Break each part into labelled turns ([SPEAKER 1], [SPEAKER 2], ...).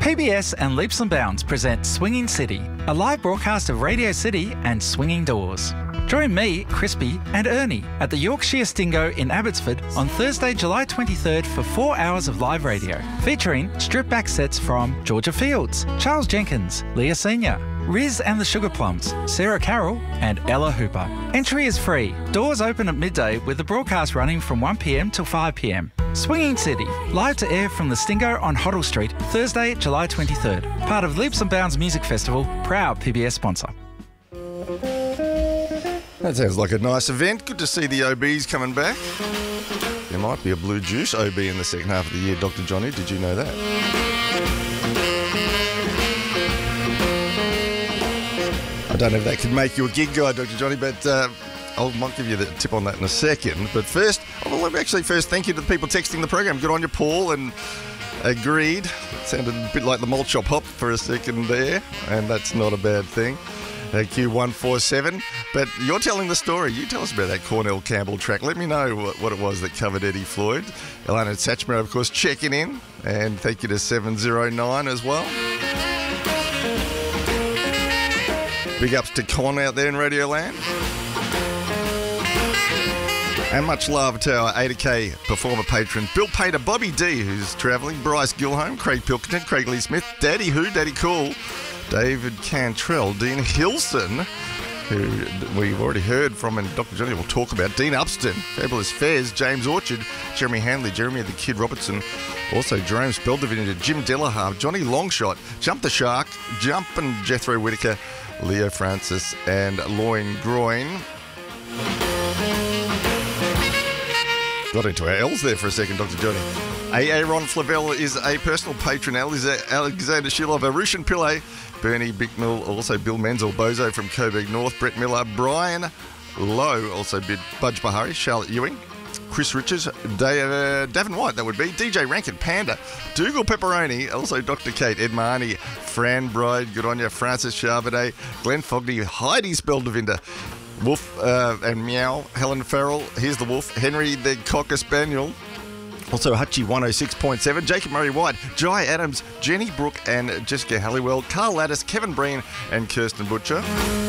[SPEAKER 1] PBS and Leaps and Bounds present Swinging City, a live broadcast of Radio City and Swinging Doors. Join me, Crispy, and Ernie at the Yorkshire Stingo in Abbotsford on Thursday, July 23rd for 4 hours of live radio, featuring stripped-back sets from Georgia Fields, Charles Jenkins, Leah Senior, Riz and the Sugar Plums, Sarah Carroll, and Ella Hooper. Entry is free. Doors open at midday with the broadcast running from 1 p.m. till 5 p.m. Swinging City, live to air from the Stingo on Hoddle Street, Thursday, July 23rd. Part of Leaps and Bounds Music Festival, proud PBS sponsor.
[SPEAKER 2] That sounds like a nice event. Good to see the OBs coming back. There might be a Blue Juice OB in the second half of the year, Dr. Johnny. Did you know that? I don't know if that could make you a gig guy, Dr. Johnny, but I might give you the tip on that in a second. But first, first thank you to the people texting the program. Good on you, Paul, and agreed. It sounded a bit like the Malt Shop Hop for a second there, and that's not a bad thing. Q147. But you're telling the story. You tell us about that Cornell Campbell track. Let me know what it was that covered Eddie Floyd. Elena Satchmer, of course, checking in. And thank you to 709 as well. Big ups to Con out there in Radio Land. And much love to our 80K performer patrons, Bill Pater, Bobby D, who's travelling, Bryce Gilholm, Craig Pilkington, Craig Lee Smith, Daddy Who, Daddy Cool, David Cantrell, Dean Hilson, who we've already heard from and Dr. Johnny will talk about, Dean Upston, Fabulous Fairs, James Orchard, Jeremy Hanley, Jeremy the Kid Robertson, also Jerome Speldivinder, Jim Delahaye, Johnny Longshot, Jump the Shark, Jump and Jethro Whitaker, Leo Francis and Loin Groin. Got into our L's there for a second, Dr. Johnny. Aaron Flavel is a personal patron. Alexander Shilov, Arushan Pillay, Bernie Bicknell, also Bill Menzel, Bozo from Coburg North, Brett Miller, Brian Lowe, also Budge Bahari, Charlotte Ewing, Chris Richards, Davin White, that would be, DJ Rankin, Panda, Dougal Pepperoni, also Dr. Kate, Ed Mahoney, Fran Bride, good on you, Francis Charbonnet, Glenn Fogney, Heidi Speldevinder, Wolf and Meow, Helen Farrell, here's the Wolf, Henry the Cocker Spaniel, also Hutchie 106.7, Jacob Murray White, Jai Adams, Jenny Brooke and Jessica Halliwell, Carl Lattis, Kevin Breen and Kirsten Butcher.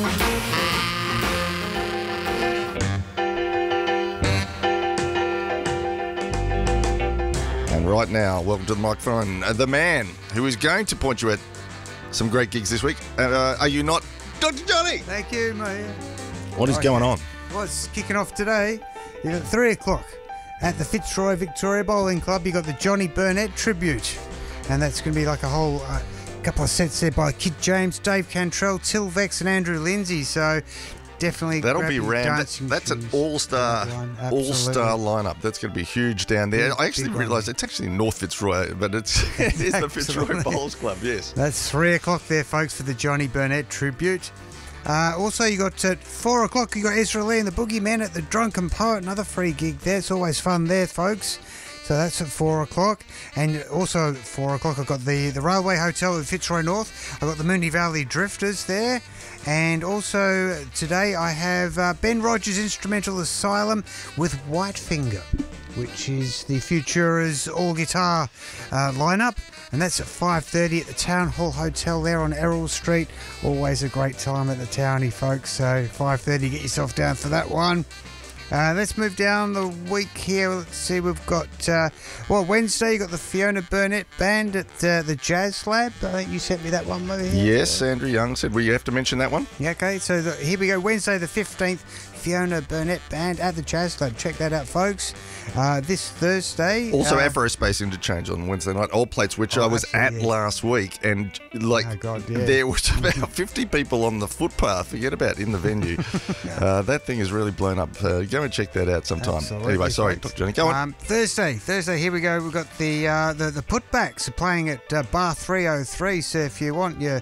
[SPEAKER 2] And right now, welcome to the microphone, the man who is going to point you at some great gigs this week. Are you not, Dr. Johnny?
[SPEAKER 3] Thank you, mate.
[SPEAKER 2] What is going on?
[SPEAKER 3] Well, it's kicking off today. You got 3 o'clock at the Fitzroy Victoria Bowling Club. You got the Johnny Burnett tribute, and that's going to be like a whole couple of sets there by Kit James, Dave Cantrell, Till Vex, and Andrew Lindsay. So definitely
[SPEAKER 2] that'll be random. That's an all-star lineup. That's going to be huge down there. I actually realised it's actually North Fitzroy, but it is the Fitzroy Bowls Club. Yes, that's
[SPEAKER 3] 3 o'clock there, folks, for the Johnny Burnett tribute. Also, you got at 4 o'clock, you got Ezra Lee and the Boogeymen at the Drunken Poet, another free gig there. It's always fun there, folks. So that's at 4 o'clock. And also at 4 o'clock, I've got the Railway Hotel at Fitzroy North. I've got the Moonee Valley Drifters there. And also today I have Ben Rogers Instrumental Asylum with Whitefinger, which is the Futura's all-guitar lineup. And that's at 5:30 at the Town Hall Hotel there on Errol Street. Always a great time at the Townie, folks. So 5:30, get yourself down for that one. Let's move down the week here. Let's see, we've got, Wednesday you got the Fiona Burnett Band at the Jazz Lab. I think you sent me that one over here.
[SPEAKER 2] Yes, Andrew Young said we have to mention that one.
[SPEAKER 3] Yeah, okay, so here we go. Wednesday the 15th, Fiona Burnett Band at the Jazz Lab. Check that out, folks. This Thursday.
[SPEAKER 2] Also, Afro-Space Interchange on Wednesday night. All Plates, which I was at last week. And, there was about 50 people on the footpath. Forget about in the venue. That thing is really blown up. Go and check that out sometime.
[SPEAKER 3] Absolutely,
[SPEAKER 2] anyway, sorry, Dr. Johnny. Go on.
[SPEAKER 3] Thursday, here we go. We've got the Putbacks are playing at Bar 303. So if you want your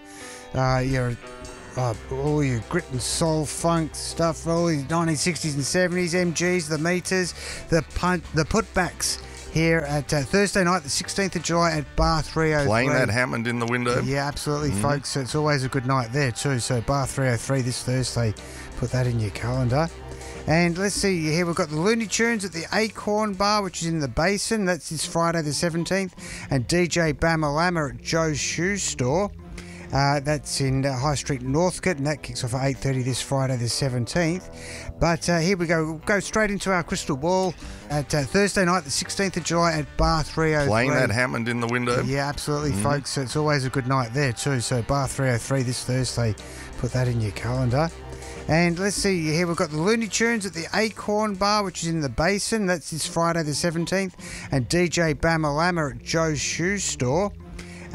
[SPEAKER 3] all your grit and soul funk stuff, all your 1960s and 70s, MGs, the Meters, the Putbacks here at Thursday night, the 16th of July at Bar 303.
[SPEAKER 2] Playing that Hammond in the window.
[SPEAKER 3] Yeah, absolutely, folks. So it's always a good night there too. So Bar 303 this Thursday. Put that in your calendar. And let's see here, we've got the Looney Tunes at the Acorn Bar, which is in the Basin. That's this Friday the 17th. And DJ Bamalama at Joe's Shoe Store. That's in High Street, Northcote, and that kicks off at 8:30 this Friday the 17th. But here we go. We'll go straight into our crystal ball at Thursday night, the 16th of July at Bar 303.
[SPEAKER 2] Playing that Hammond in the window.
[SPEAKER 3] Yeah, absolutely, folks. It's always a good night there too. So Bar 303 this Thursday. Put that in your calendar. And let's see here, we've got the Looney Tunes at the Acorn Bar, which is in the Basin. That's this Friday the 17th. And DJ Bamalama at Joe's Shoe Store.